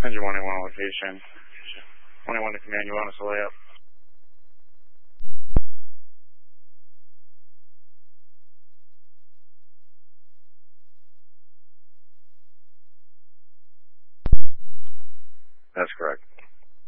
Engine 181 location. 181 to command, you want us to lay up? That's correct.